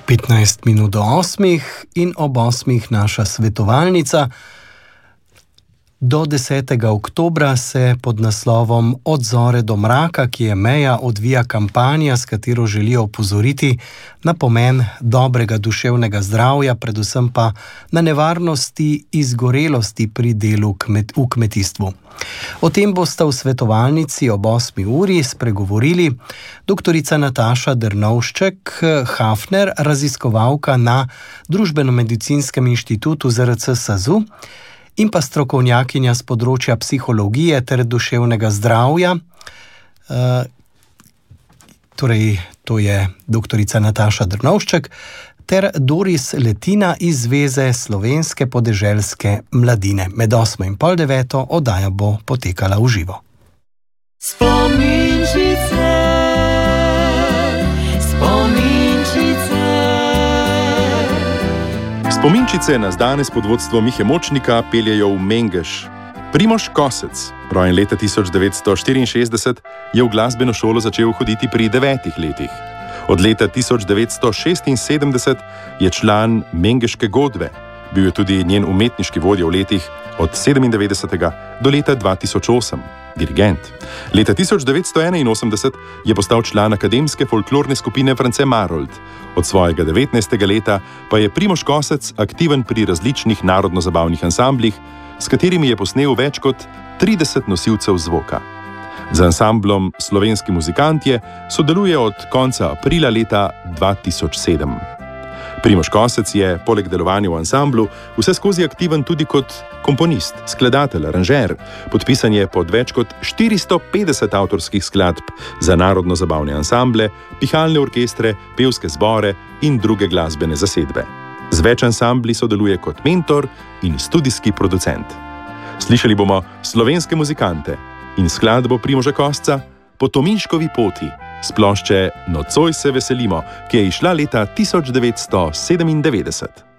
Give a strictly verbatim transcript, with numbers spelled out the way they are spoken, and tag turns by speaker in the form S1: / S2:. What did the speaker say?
S1: petnajst minut do osmih in ob osmih naša svetovalnica. Do desetega oktobra se pod naslovom Od zore do mraka, ki je meja, odvija kampanja, s katero želijo opozoriti na pomen dobrega duševnega zdravja, predvsem pa na nevarnosti izgorelosti pri delu kmet, v kmetijstvu. O tem bosta v svetovalnici ob osmi uri spregovorili doktorica Nataša Drnovšček, Hafner, raziskovalka na Družbeno-medicinskem inštitutu Z R C SAZU, in pa strokovnjakinja z področja psihologije ter duševnega zdravja. E, torej, to je doktorica Nataša Drnovšček ter Doris Letina iz Zveze slovenske podeželske mladine. Med osmo in pol deveto oddaja bo potekala v živo.
S2: Spominčice, spominčice.
S3: Spominčice nas danes pod vodstvom Mihe Močnika peljejo v Mengeš. Primož Kosec, rojen leta tisoč devetsto štiriinšestdeset, je v glasbeno šolo začel hoditi pri devetih letih. Od leta tisoč devetsto šestinsedemdeset je član Mengeške godbe. Bil je tudi njen umetniški vodja v letih od sedemindevetdesetega do leta dva tisoč osem, dirigent. Leta tisoč devetsto enainosemdeset je postal član akademske folklorne skupine France Marold. Od svojega devetnajstega leta pa je Primož Kosec aktiven pri različnih narodno-zabavnih ansamblih, s katerimi je posnel več kot trideset nosilcev zvoka. Z ansamblom Slovenski muzikantje sodeluje od konca aprila leta dva tisoč sedem. Primož Kosec je, poleg delovanja v ansamblu, vseskozi aktiven tudi kot komponist, skladatelj, aranžer. Podpisan je pod več kot štiristo petdeset avtorskih skladb za narodno-zabavne ansamble, pihalne orkestre, pevske zbore in druge glasbene zasedbe. Z več ansambli sodeluje kot mentor in studijski producent. Slišali bomo Slovenske muzikante in skladbo Primoža Kosca Po Tominškovi poti s plošče Nocoj se veselimo, ki je izšla leta tisoč devetsto sedemindevetdeset.